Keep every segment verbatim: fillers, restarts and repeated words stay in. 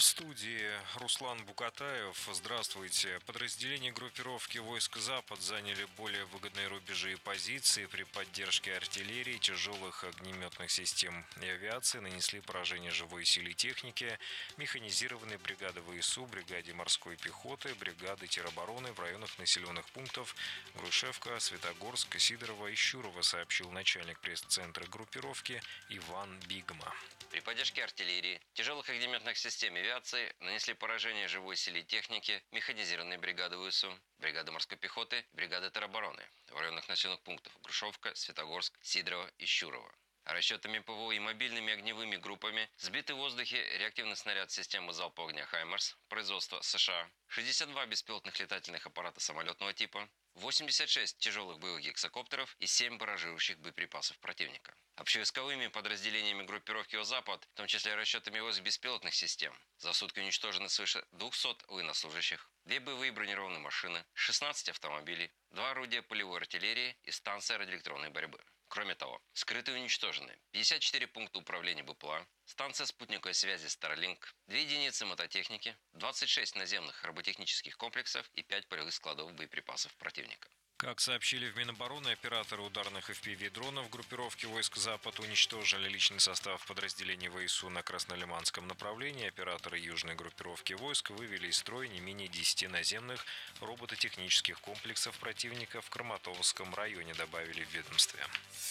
студии Руслан Букатаев. Здравствуйте. Подразделения группировки войск «Запад» заняли более выгодные рубежи и позиции. При поддержке артиллерии, тяжелых огнеметных систем и авиации нанесли поражение живой силе техники, механизированной бригады ВСУ, бригаде морской пехоты, бригады теробороны в районах населенных пунктов Грушевка, Светогорск, Сидорова и Щурова, сообщил начальник пресс-центра группировки Иван Бигма. При поддержке артиллерии, тяжелых огнеметных систем и авиации нанесли поражение живой силе техники, механизированной бригады ВСУ, бригады морской пехоты, бригады теробороны в районах населенных пунктов Грушевка, Светогорск, Сидорова и Щурова. Расчетами ПВО и мобильными огневыми группами сбиты в воздухе реактивный снаряд системы залпового огня «Хаймарс» производства США, шестьдесят два беспилотных летательных аппарата самолетного типа, восемьдесят шесть тяжелых боевых гексакоптеров и семь барражирующих боеприпасов противника. Общевойсковыми подразделениями группировки «Запад», в том числе расчетами войск беспилотных систем, за сутки уничтожено свыше двухсот военнослужащих, две боевые бронированные машины, шестнадцать автомобилей, два орудия полевой артиллерии и станция радиоэлектронной борьбы. Кроме того, скрыты и уничтожены пятьдесят четыре пункта управления БПЛА, станция спутниковой связи Starlink, две единицы мототехники, двадцать шесть наземных роботехнических комплексов и пять полевых складов боеприпасов противника. Как сообщили в Минобороны, операторы ударных эф пи ви-дронов группировки войск «Запад» уничтожили личный состав подразделений ВСУ на Краснолиманском направлении. Операторы южной группировки войск вывели из строя не менее десяти наземных робототехнических комплексов противника в Краматорском районе, добавили в ведомстве.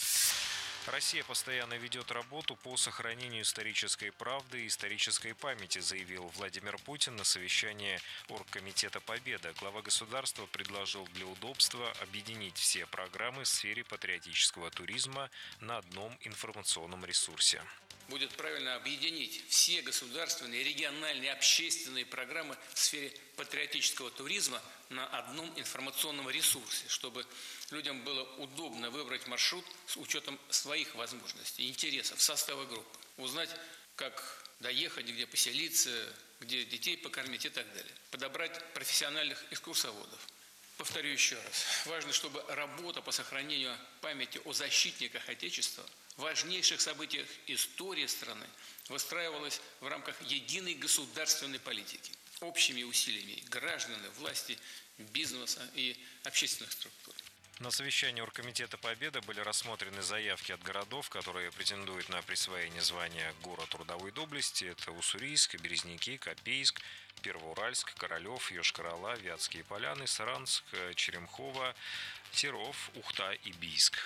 Россия постоянно ведет работу по сохранению исторической правды и исторической памяти, заявил Владимир Путин на совещании Оргкомитета «Победа». Глава государства предложил для удобства объединить все программы в сфере патриотического туризма на одном информационном ресурсе. Будет правильно объединить все государственные, региональные, общественные программы в сфере патриотического туризма на одном информационном ресурсе, чтобы людям было удобно выбрать маршрут с учетом своих возможностей, интересов, состава группы. Узнать, как доехать, где поселиться, где детей покормить и так далее. Подобрать профессиональных экскурсоводов. Повторю еще раз. Важно, чтобы работа по сохранению памяти о защитниках Отечества, важнейших событиях истории страны, выстраивалась в рамках единой государственной политики, общими усилиями граждан, власти, бизнеса и общественных структур. На совещании Оргкомитета «Победа» были рассмотрены заявки от городов, которые претендуют на присвоение звания «Город трудовой доблести». Это Уссурийск, Березники, Копейск, Первоуральск, Королев, Йошкар-Ола, Вятские Поляны, Саранск, Черемхово, Серов, Ухта и Бийск.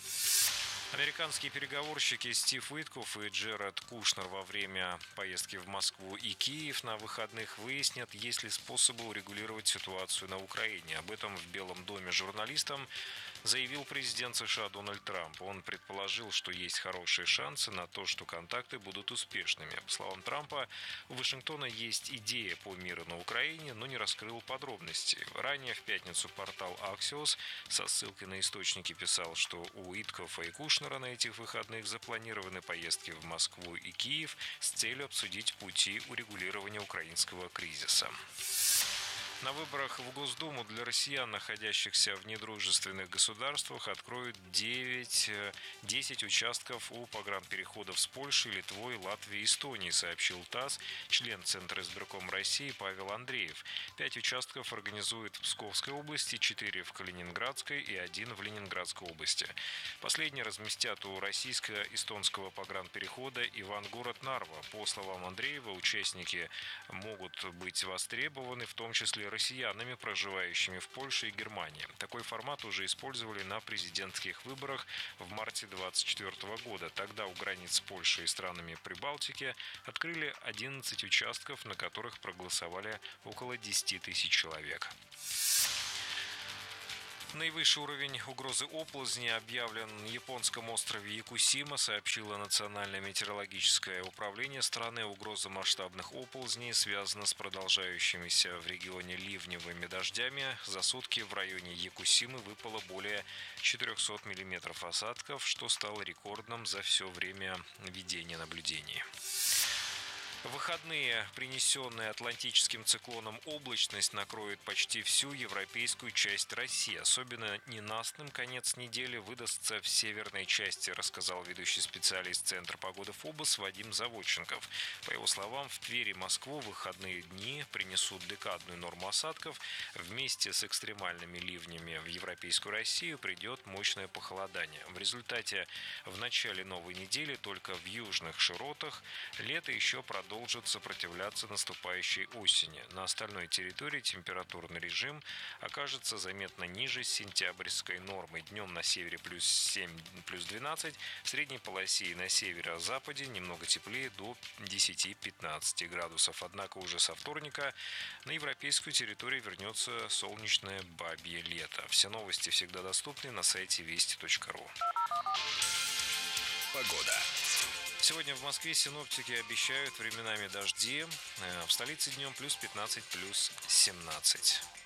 Американские переговорщики Стив Уиткоф и Джеред Кушнер во время поездки в Москву и Киев на выходных выяснят, есть ли способы урегулировать ситуацию на Украине. Об этом в Белом доме журналистам заявил президент США Дональд Трамп. Он предположил, что есть хорошие шансы на то, что контакты будут успешными. По словам Трампа, у Вашингтона есть идея по миру на Украине, но не раскрыл подробности. Ранее в пятницу портал Axios со ссылкой на источники писал, что у Уиткофа и Кушнера на этих выходных запланированы поездки в Москву и Киев с целью обсудить пути урегулирования украинского кризиса. На выборах в Госдуму для россиян, находящихся в недружественных государствах, откроют девять, десять участков у погранпереходов с Польшей, Литвой, Латвией и Эстонией, сообщил ТАСС член Центра избирком России Павел Андреев. Пять участков организуют в Псковской области, четыре в Калининградской и один в Ленинградской области. Последние разместят у российско-эстонского погранперехода Ивангород-Нарва. По словам Андреева, участники могут быть востребованы, в том числе россиянами, проживающими в Польше и Германии. Такой формат уже использовали на президентских выборах в марте две тысячи двадцать четвёртого года. Тогда у границ с Польшей и странами Прибалтики открыли одиннадцать участков, на которых проголосовали около десяти тысяч человек. Наивысший уровень угрозы оползни объявлен на японском острове Якусима, сообщило Национальное метеорологическое управление страны. Угроза масштабных оползней связана с продолжающимися в регионе ливневыми дождями. За сутки в районе Якусимы выпало более четырехсот миллиметров осадков, что стало рекордным за все время ведения наблюдений. В выходные принесенная атлантическим циклоном облачность накроет почти всю европейскую часть России. Особенно ненастным конец недели выдастся в северной части, рассказал ведущий специалист Центра погоды ФОБОС Вадим Заводченков. По его словам, в Твери и Москву в выходные дни принесут декадную норму осадков. Вместе с экстремальными ливнями в европейскую Россию придет мощное похолодание. В результате в начале новой недели только в южных широтах лето еще продолжится продолжит сопротивляться наступающей осени. На остальной территории температурный режим окажется заметно ниже сентябрьской нормы. Днем на севере плюс семь, плюс двенадцать, в средней полосе и на северо-западе немного теплее до десяти-пятнадцати градусов. Однако уже со вторника на европейскую территорию вернется солнечное бабье лето. Все новости всегда доступны на сайте вести точка ру. Погода. Сегодня в Москве синоптики обещают временами дожди. В столице днем плюс пятнадцать, плюс семнадцать.